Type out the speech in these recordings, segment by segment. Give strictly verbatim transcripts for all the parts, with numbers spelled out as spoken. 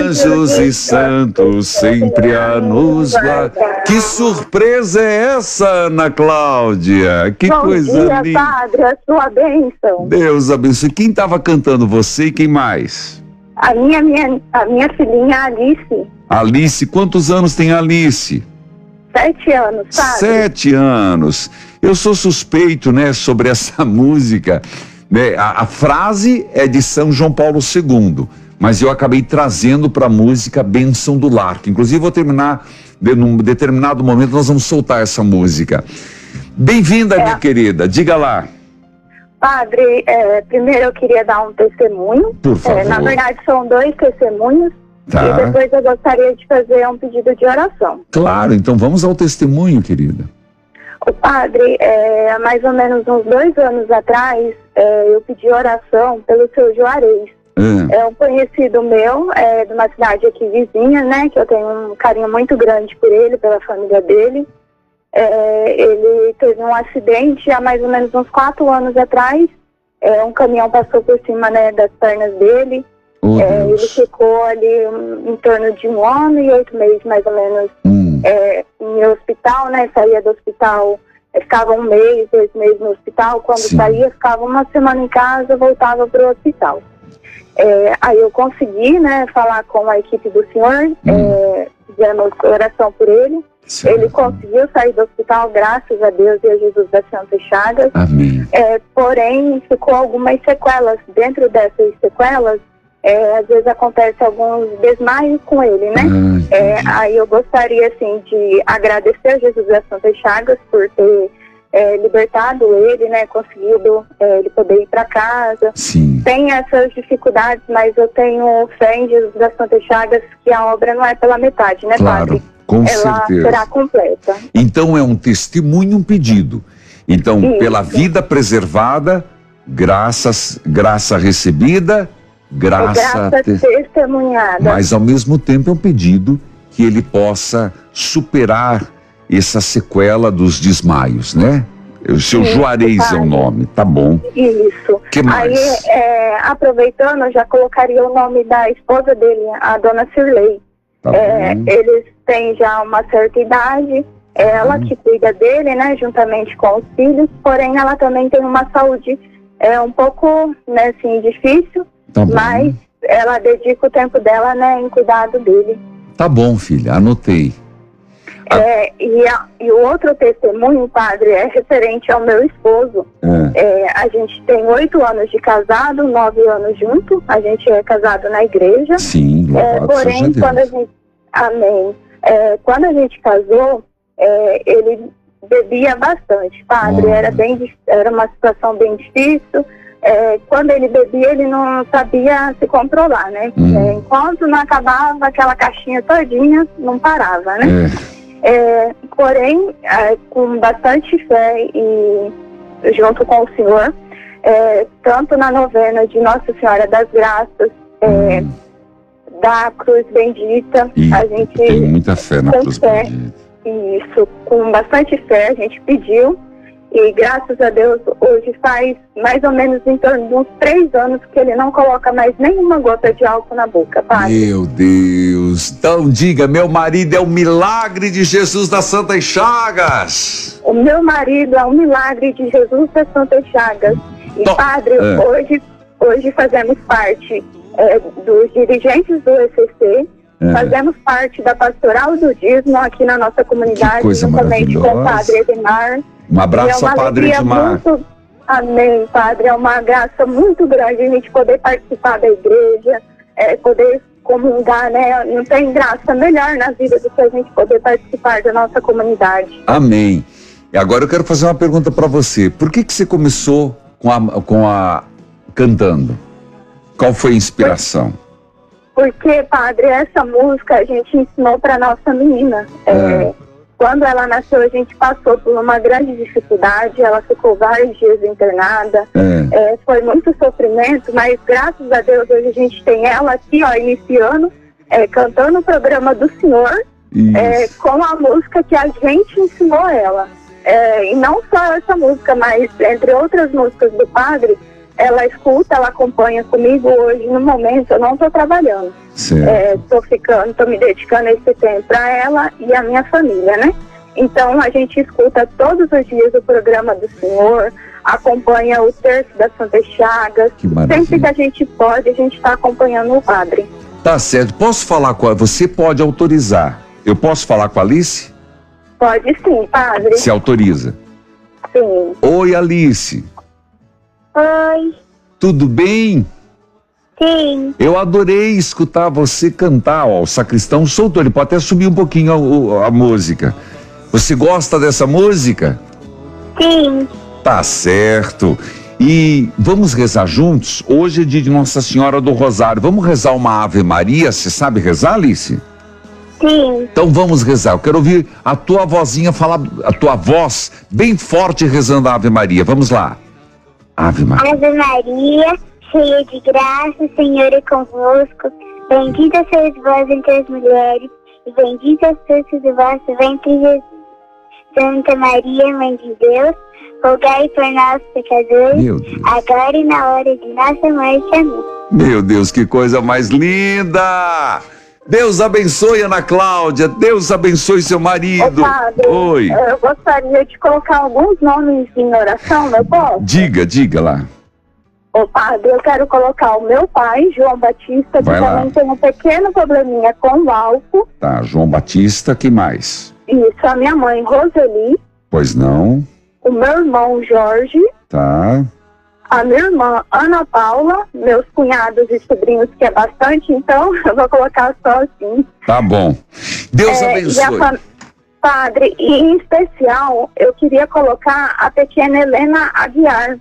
anjos e santos sempre a nos guardar. Que surpresa é essa, Ana Cláudia? Que Bom coisa dia, linda. Padre, a sua bênção. Deus abençoe. Quem estava cantando, você e quem mais? A minha, minha, a minha filhinha Alice. Alice, quantos anos tem a Alice? Sete anos, Padre. Sete anos. Eu sou suspeito, né, sobre essa música. Né? A, a frase é de São João Paulo segundo, mas eu acabei trazendo para a música Bênção do Lar, que inclusive vou terminar, de, num determinado momento nós vamos soltar essa música. Bem-vinda, é. minha querida, diga lá. Padre, é, primeiro eu queria dar um testemunho. Por favor. É, na verdade são dois testemunhos. Tá. E depois eu gostaria de fazer um pedido de oração. Claro, então vamos ao testemunho, querida. O padre, é, há mais ou menos uns dois anos atrás, é, eu pedi oração pelo seu Juarez. É, é um conhecido meu, é, de uma cidade aqui vizinha, né? Que eu tenho um carinho muito grande por ele, pela família dele. É, ele teve um acidente há mais ou menos uns quatro anos atrás. É, um caminhão passou por cima, né, das pernas dele. Oh, é, ele ficou ali um, em torno de um ano e oito meses, mais ou menos, hum. é, em hospital, né? Saía do hospital, é, ficava um mês, dois meses no hospital. Quando Sim. saía, ficava uma semana em casa, voltava para o hospital. É, aí eu consegui, né, falar com a equipe do senhor, hum. é, fizemos oração por ele. Sim. Ele conseguiu sair do hospital, graças a Deus e a Jesus das Santas Chagas. Amém. É, porém, ficou algumas sequelas. Dentro dessas sequelas, É, às vezes acontece alguns desmaios com ele, né? Ah, é, aí eu gostaria, assim, de agradecer a Jesus das Santas Chagas por ter é, libertado ele, né? Conseguido é, ele poder ir para casa. Sim. Tem essas dificuldades, mas eu tenho fé em Jesus das Santas Chagas que a obra não é pela metade, né, claro, Padre? Com Ela certeza. será completa. Então é um testemunho, um pedido. Então, Isso. pela vida preservada, graças, graça recebida... Graça, graça te... testemunhada. Mas ao mesmo tempo é um pedido que ele possa superar essa sequela dos desmaios, né? O seu Isso, Juarez padre. É o nome, tá bom. Isso. Que mais? Aí, é, aproveitando, eu já colocaria o nome da esposa dele, a dona Cirlei. Tá é, eles têm já uma certa idade, é ela hum. que cuida dele, né, juntamente com os filhos, porém ela também tem uma saúde é, um pouco, né, assim, difícil. Tá bom. Mas ela dedica o tempo dela, né, em cuidado dele. Tá bom, filha, anotei. É, e, a, e o outro testemunho, padre, é referente ao meu esposo. É. É, a gente tem oito anos de casado, nove anos junto. A gente é casado na igreja. Sim, é, porém, quando a gente, amém. É, quando a gente casou, é, ele bebia bastante, padre. Oh. Era bem, era uma situação bem difícil. É, quando ele bebia, ele não sabia se controlar, né? Hum. É, enquanto não acabava aquela caixinha todinha, não parava, né? É. É, porém, é, com bastante fé e junto com o Senhor, é, tanto na novena de Nossa Senhora das Graças, é, hum. da Cruz Bendita, e a gente... tem muita fé na Cruz fé, Bendita. Isso, com bastante fé, a gente pediu. E graças a Deus, hoje faz mais ou menos em torno de uns três anos que ele não coloca mais nenhuma gota de álcool na boca, padre. Meu Deus! Então diga, meu marido é o milagre de Jesus das Santas Chagas. O meu marido é um milagre de Jesus das Santas Chagas. E Tom. padre, é. hoje, hoje fazemos parte é, dos dirigentes do E C C, é. fazemos parte da Pastoral do Dízimo aqui na nossa comunidade, juntamente com o padre Edmar. Um abraço ao Padre Edmar. Muito... Amém, Padre. É uma graça muito grande a gente poder participar da igreja, é, poder comungar, né? Não tem graça melhor na vida do que a gente poder participar da nossa comunidade. Amém. E agora eu quero fazer uma pergunta para você. Por que que você começou com a, com a cantando? Qual foi a inspiração? Porque, Padre, essa música a gente ensinou para nossa menina. É. É, Quando ela nasceu, a gente passou por uma grande dificuldade, ela ficou vários dias internada, é. É, foi muito sofrimento, mas graças a Deus hoje a gente tem ela aqui, ó, iniciando, é, cantando o programa do Senhor, é, com a música que a gente ensinou ela. É, e não só essa música, mas entre outras músicas do padre, ela escuta, ela acompanha comigo. Hoje, no momento, eu não estou trabalhando. Estou é, ficando, estou me dedicando esse tempo para ela e a minha família, né? Então, a gente escuta todos os dias o programa do Senhor, acompanha o terço das Santas Chagas. Que maravilha. Sempre que a gente pode, a gente está acompanhando o padre. Tá certo. Posso falar com a... Você pode autorizar. Eu posso falar com a Alice? Pode sim, padre. Se autoriza? Sim. Oi, Alice. Oi. Tudo bem? Sim. Eu adorei escutar você cantar, ó. O sacristão soltou, ele pode até subir um pouquinho a, a música. Você gosta dessa música? Sim. Tá certo. E vamos rezar juntos? Hoje é dia de Nossa Senhora do Rosário. Vamos rezar uma Ave Maria? Você sabe rezar, Alice? Sim. Então vamos rezar. Eu quero ouvir a tua vozinha falar, a tua voz bem forte rezando a Ave Maria. Vamos lá. Ave Maria. Ave Maria, cheia de graça, o Senhor é convosco. Bendita sois vós entre as mulheres, e bendito é o fruto do vosso ventre, Jesus. Santa Maria, Mãe de Deus, rogai por nós, pecadores, agora e na hora de nossa morte. Amém. Meu Deus, que coisa mais linda! Deus abençoe Ana Cláudia, Deus abençoe seu marido. Ô, padre, Oi. Eu gostaria de colocar alguns nomes em oração, meu povo? Diga, diga lá. Ô, padre, eu quero colocar o meu pai, João Batista, que Vai lá. também tem um pequeno probleminha com o álcool. Tá, João Batista, que mais? Isso, a minha mãe, Roseli. Pois não. O meu irmão, Jorge. Tá. A minha irmã, Ana Paula. Meus cunhados e sobrinhos, que é bastante, então eu vou colocar só assim. Tá bom. Deus É, abençoe. e a fam- Padre, e em especial, eu queria colocar a pequena Helena Aguiar.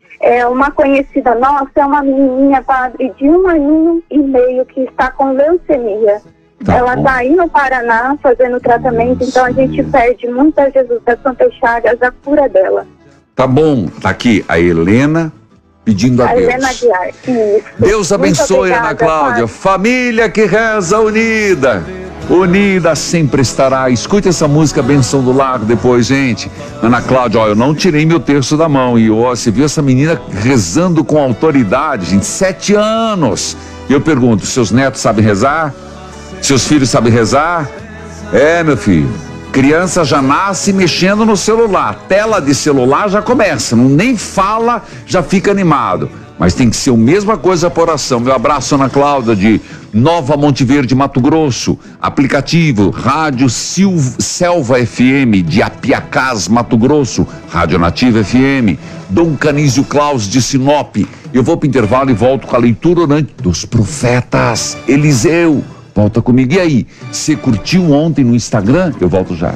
É uma conhecida nossa, é uma menininha, padre, de um aninho e meio que está com leucemia. Tá Ela bom. está aí no Paraná fazendo tratamento, então a gente pede muito a Jesus das Santas Chagas a cura dela. Tá bom. Tá aqui a Helena pedindo a, A Deus. Helena Aguiar, isso. Deus abençoe, Muito Ana obrigada, Cláudia. padre. Família que reza unida. Unida sempre estará. Escute essa música Benção do Lar depois, gente. Ana Cláudia, ó, eu não tirei meu terço da mão. E ó, você viu essa menina rezando com autoridade, gente, sete anos. E eu pergunto, seus netos sabem rezar? Seus filhos sabem rezar? É, meu filho. Criança já nasce mexendo no celular. Tela de celular já começa. Não nem fala, já fica animado. Mas tem que ser a mesma coisa por oração. Meu abraço, Ana Cláudia, de Nova Monte Verde, Mato Grosso. Aplicativo Rádio Silv... Selva F M, de Apiacás, Mato Grosso. Rádio Nativa F M. Dom Canísio Claus, de Sinop. Eu vou para o intervalo e volto com a leitura orante dos profetas. Eliseu. Volta comigo. E aí, você curtiu ontem no Instagram? Eu volto já.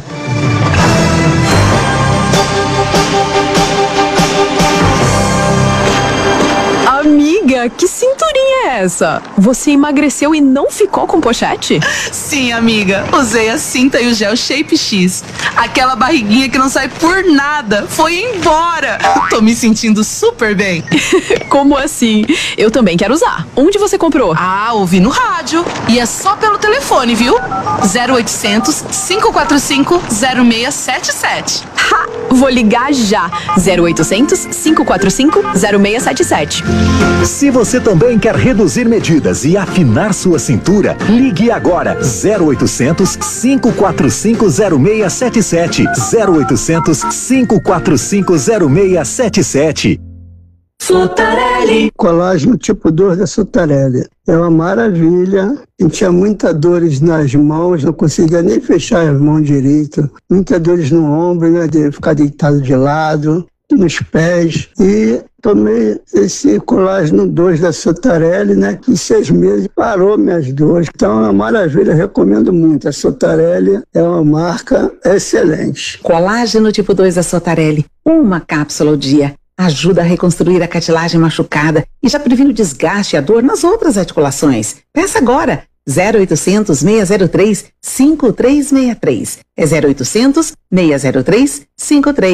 Amiga, que cinturinha é essa? Você emagreceu e não ficou com pochete? Sim, amiga. Usei a cinta e o gel Shape X. Aquela barriguinha que não sai por nada foi embora. Tô me sentindo super bem. Como assim? Eu também quero usar. Onde você comprou? Ah, ouvi no rádio. E é só pelo telefone, viu? zero oitocentos, cinco quatro cinco, zero seis sete sete. Ha! Vou ligar já. zero oitocentos, cinco quatro cinco, zero seis sete sete. Se você também quer reduzir medidas e afinar sua cintura, ligue agora zero oitocentos, cinco quatro cinco, zero seis sete sete. zero oitocentos, cinco quatro cinco, zero seis sete sete. Sotarelli. Colágeno tipo dois da Sotarelli. É uma maravilha. Eu tinha muitas dores nas mãos, não conseguia nem fechar as mãos direito. Muitas dores no ombro, né, de ficar deitado de lado, nos pés. E tomei esse colágeno dois da Sotarelli, né, que em seis meses parou minhas dores. Então é uma maravilha, recomendo muito. A Sotarelli é uma marca excelente. Colágeno tipo dois da Sotarelli. Uma cápsula ao dia. Ajuda a reconstruir a cartilagem machucada e já previne o desgaste e a dor nas outras articulações. Peça agora. zero oitocentos, seis zero três, cinco três seis três. É zero oitocentos, seis zero três, cinco três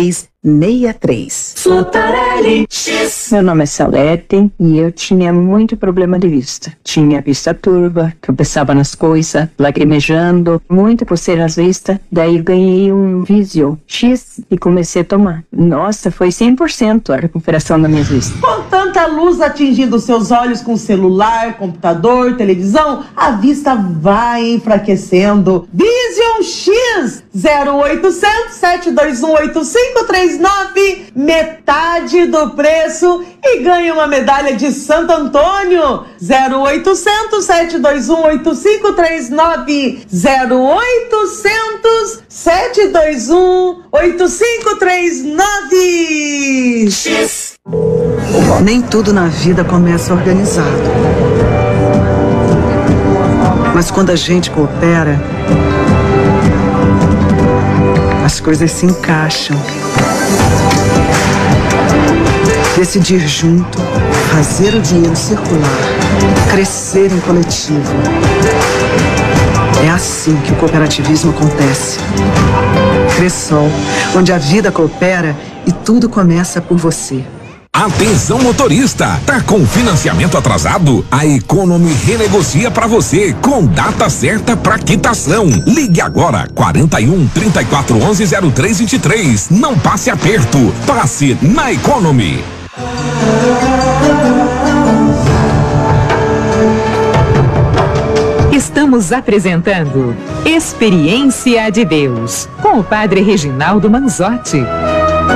seis três. Sotarelli X. Meu nome é Salete e eu tinha muito problema de vista. Tinha vista turva, tropeçava nas coisas, lacrimejando, muita coceira nas vistas. Daí ganhei um Visio X e comecei a tomar. Nossa, foi cem por cento a recuperação das minhas vistas. Com tanta luz atingindo seus olhos com celular, computador, televisão, a vista vai enfraquecendo. Vision X zero oitocentos, sete dois um, oito cinco três nove, metade do preço e ganha uma medalha de Santo Antônio. Zero oitocentos, sete dois um, oito cinco três nove, zero oitocentos, sete dois um, oito cinco três nove. X. Nem tudo na vida começa organizado. Mas quando a gente coopera, as coisas se encaixam. Decidir junto, fazer o dinheiro circular, crescer em coletivo. É assim que o cooperativismo acontece. Cressol, onde a vida coopera e tudo começa por você. Atenção motorista, tá com financiamento atrasado? A Economy renegocia pra você com data certa pra quitação. Ligue agora quarenta e um, trinta e quatro, onze, zero três vinte e três. Não passe aperto, passe na Economy. Estamos apresentando Experiência de Deus com o Padre Reginaldo Manzotti.